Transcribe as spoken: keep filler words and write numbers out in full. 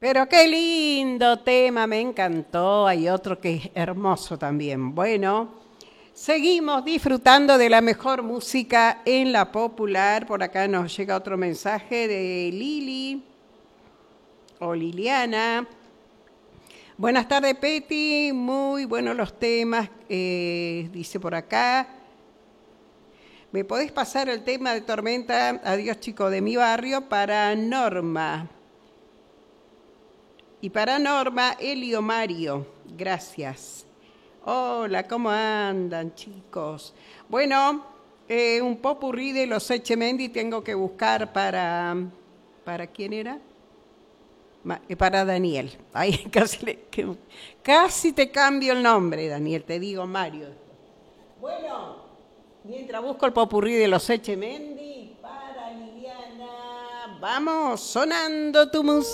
Pero qué lindo tema, me encantó. Hay otro que es hermoso también. Bueno, seguimos disfrutando de la mejor música en la popular. Por acá nos llega otro mensaje de Lili o Liliana. Buenas tardes, Peti. Muy buenos los temas. Eh, dice por acá. ¿Me podés pasar el tema de Tormenta, Adiós chico de mi barrio, para Norma? Y para Norma, Elio Mario. Gracias. Hola, ¿cómo andan, chicos? Bueno, eh, un popurrí de los Echemendi tengo que buscar para... ¿Para quién era? Ma- eh, Para Daniel. Ahí casi, le- que- casi te cambio el nombre, Daniel. Te digo Mario. Bueno, mientras busco el popurrí de los Echemendi, para Liliana, vamos sonando tu música.